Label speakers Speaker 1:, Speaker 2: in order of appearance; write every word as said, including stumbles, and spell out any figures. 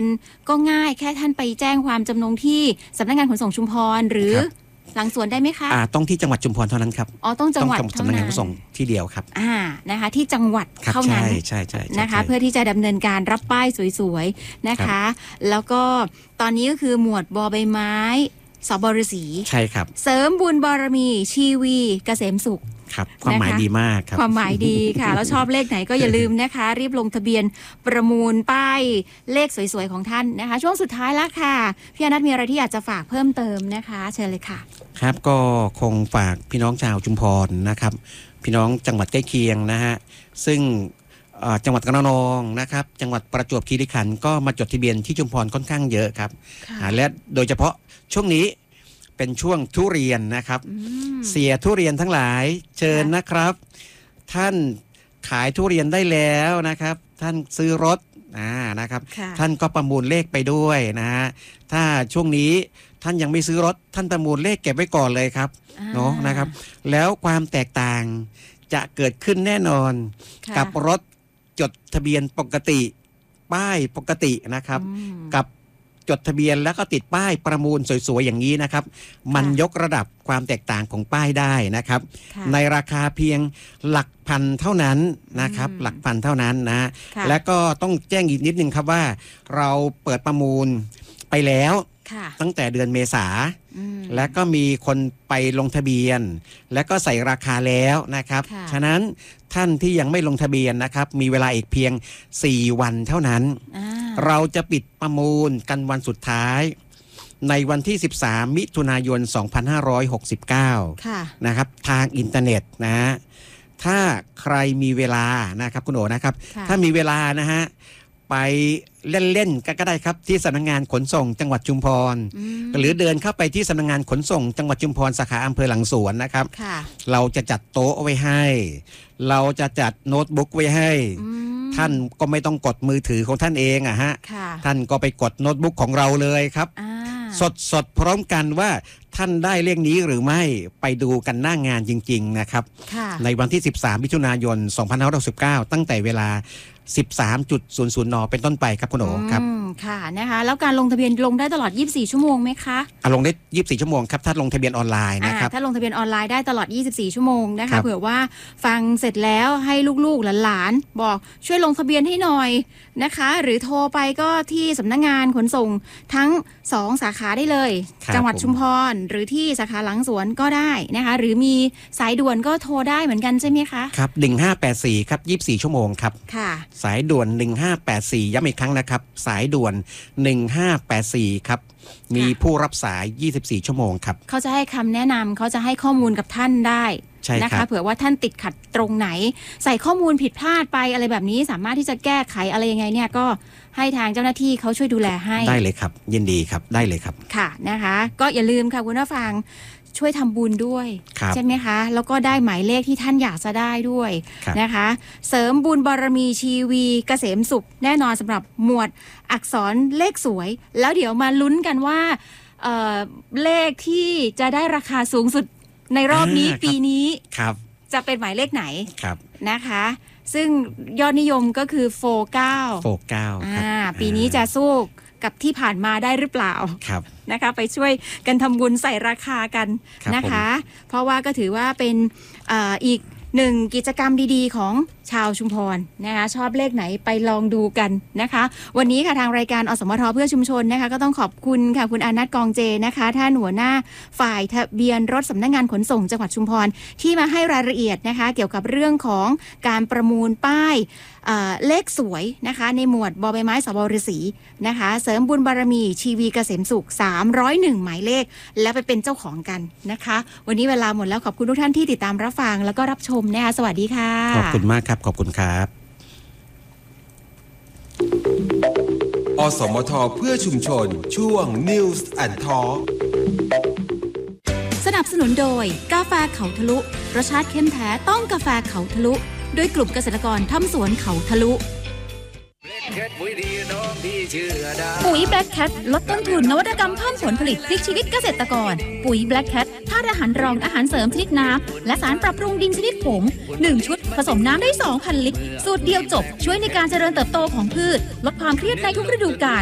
Speaker 1: รก็ง่ายแค่ท่านไปแจ้งความจำนงที่สำนักงานขนส่งชุมพรหรือหลังสวนได้ไหมคะ
Speaker 2: อ่าต้องที่จังหวัดชุมพรเท่านั้นครับ
Speaker 1: อ๋อต้องจังหวัด
Speaker 2: สำนักงานขนส่งที่เดียวครับ
Speaker 1: อ่านะคะที่จังหวัดเท่านั้น
Speaker 2: ใช่ใช่ใช่
Speaker 1: นะคะเพื่อที่จะดำเนินการรับป้ายสวยๆนะคะแล้วก็ตอนนี้ก็คือหมวดบอใบไม้สบฤษี
Speaker 2: ใช่ครับ
Speaker 1: เสริมบุญบารมีชีวีเกษมสุข
Speaker 2: ครับความหมายดีมากครับ
Speaker 1: ความหมายดีค่ะแล้วชอบเลขไหนก็อย่าลืมนะคะรีบลงทะเบียนประมูลป้ายเลขสวยๆของท่านนะคะช่วงสุดท้ายแล้วค่ะพี่อนัทมีอะไรที่อยากจะฝากเพิ่มเติมนะคะเชิญเลยค่ะ
Speaker 2: ครับก็คงฝากพี่น้องชาวชุมพรนะครับพี่น้องจังหวัดใกล้เคียงนะฮะซึ่งจังหวัดระนองนะครับจังหวัดประจวบคีรีขันธ์ก็มาจดทะเบียนที่ชุมพรค่อนข้างเยอะครับและโดยเฉพาะช่วงนี้เป็นช่วงทุเรียนนะครับเสียทุเรียนทั้งหลายเชิญนะครับท่านขายทุเรียนได้แล้วนะครับท่านซื้อรถอ่านะครับท่านก็ประมูลเลขไปด้วยนะฮะถ้าช่วงนี้ท่านยังไม่ซื้อรถท่านประมูลเลขเก็บไว้ก่อนเลยครับเนาะนะครับแล้วความแตกต่างจะเกิดขึ้นแน่นอนกับรถจดทะเบียนปกติป้ายปกตินะครับกับจดทะเบียนแล้วก็ติดป้ายประมูลสวยๆอย่างนี้นะครับมันยกระดับความแตกต่างของป้ายได้นะครับในราคาเพียงหลักพันเท่านั้นนะครับหลักพันเท่านั้นนะและก็ต้องแจ้งอีกนิดนึงครับว่าเราเปิดประมูลไปแล้วตั้งแต่เดือนเมษาและก็มีคนไปลงทะเบียนและก็ใส่ราคาแล้วนะครับฉะนั้นท่านที่ยังไม่ลงทะเบียนนะครับมีเวลาอีกเพียงสี่วันเท่านั้นเราจะปิดประมูลกันวันสุดท้ายในวันที่สิบสามมิถุนายนสองพันห้าร้อยหกสิบเก้านะครับทางอินเทอร์เน็ตนะฮะถ้าใครมีเวลานะครับคุณโอนะครับถ้ามีเวลานะฮะไปเล่นๆก็ได้ครับที่สำนักงานขนส่งจังหวัดชุมพรหรือเดินเข้าไปที่สำนักงานขนส่งจังหวัดชุมพรสาขาอำเภอหลังสวนนะครับเราจะจัดโต๊ะไว้ให้เราจะจัดโน้ตบุ๊กไว้ให้ท่านก็ไม่ต้องกดมือถือของท่านเองอะฮะท่านก็ไปกดโน้ตบุ๊กของเราเลยครับสดสดพร้อมกันว่าท่านได้เลขนี้หรือไม่ไปดูกันหน้างานจริงๆนะครับในวันที่สิบสามมิถุนายนสองพันห้าร้อยหกสิบเก้าตั้งแต่เวลา สิบสามนาฬิกา นเป็นต้นไปครับคุณโอครับ
Speaker 1: ค่ะนะคะแล้วการลงทะเบียนลงได้ตลอดยี่สิบสี่ชั่วโมงไหมคะ
Speaker 2: อ่ะลงได้ยี่สิบสี่ชั่วโมงครับถ้าลงทะเบียนออนไลน์นะครับ
Speaker 1: ถ้าลงทะเบียนออนไลน์ได้ตลอดยี่สิบสี่ชั่วโมงนะคะเผื่อว่าฟังเสร็จแล้วให้ลูกๆหลานๆบอกช่วยลงทะเบียนให้หน่อยนะคะหรือโทรไปก็ที่สำนักงานขนส่งทั้งสองสาขาได้เลยจังหวัดชุมพรหรือที่สาขาหลังสวนก็ได้นะคะหรือมีสายด่วนก็โทรได้เหมือนกันใช่ไหมคะ
Speaker 2: ครับหนึ่งห้าแปดสี่ครับยี่สิบสี่ชั่วโมงครับ
Speaker 1: ค่ะ
Speaker 2: สายด่วนหนึ่งห้าแปดสี่ย้ำอีกครั้งนะครับสายด่วนหนึ่งห้าแปดสี่ครับมีผู้รับสายยี่สิบสี่ชั่วโมงครับ
Speaker 1: เขาจะให้คำแนะนำเขาจะให้ข้อมูลกับท่านได้นะคะเผื่อว่าท่านติดขัดตรงไหนใส่ข้อมูลผิดพลาดไปอะไรแบบนี้สามารถที่จะแก้ไขอะไรยังไงเนี่ยก็ให้ทางเจ้าหน้าที่เขาช่วยดูแลให้
Speaker 2: ได้เลยครับยินดีครับได้เลยครับ
Speaker 1: ค่ะนะคะก็อย่าลืมค่ะคุณผู้ฟังช่วยทำบุญด้วยใช่ไหมคะแล้วก็ได้หมายเลขที่ท่านอยากจะได้ด้วยนะคะเสริมบุญบารมีชีวีเกษมสุขแน่นอนสำหรับหมวดอักษรเลขสวยแล้วเดี๋ยวมาลุ้นกันว่าเอ่อเลขที่จะได้ราคาสูงสุดในรอบนี้ปีนี้จะเป็นหมายเลขไหนนะคะซึ่งยอดนิยมก็คือโฟร์เก้า
Speaker 2: โฟร์เก้า
Speaker 1: อ่าปีนี้จะสู้กับที่ผ่านมาได้หรือเปล่านะคะไปช่วยกันทำบุญใส่ราคากันนะคะเพราะว่าก็ถือว่าเป็น อ, อีกหนึ่งกิจกรรมดีๆของชาวชุมพรนะคะชอบเลขไหนไปลองดูกันนะคะวันนี้ค่ะทางรายการอสมทเพื่อชุมชนนะคะก็ต้องขอบคุณค่ะคุณอานัทกองเจนะคะท่านหัวหน้าฝ่ายทะเบียนรถสำนักงานขนส่งจังหวัดชุมพรที่มาให้รายละเอียดนะคะเกี่ยวกับเรื่องของการประมูลป้ายเลขสวยนะคะในหมวดบอใบไม้สบฤษีนะคะเสริมบุญบารมีชีวีเกษมสุขสามร้อยเอ็ดหมายเลขแล้วไปเป็นเจ้าของกันนะคะวันนี้เวลาหมดแล้วขอบคุณทุกท่านที่ติดตามรับฟังแล้วก็รับชมนะคะสวัสดีค่ะ
Speaker 2: ขอบคุณมากครับขอบคุณครับ
Speaker 3: อสมทเพื่อชุมชนช่วง News and Talk
Speaker 4: สนับสนุนโดยกาแฟเขาทะลุรสชาติเข้มแท้ต้องกาแฟเขาทะลุโดยกลุ่มเกษตรกรทำสวนเขาทะลุปุ๋ย Black Cat ลดต้นทุนนวัตกรรมเพิ่มผลผลิตพลิกชีวิตเกษตรกรปุ๋ย Black Cat ธาตุอาหารรองอาหารเสริมชนิดน้ำและสารปรับปรุงดินชนิดผงหนึ่งชุดผสมน้ำได้ สองพัน ลิตรสูตรเดียวจบช่วยในการเจริญเติบโตของพืชลดความเครียดในทุกฤดูกาล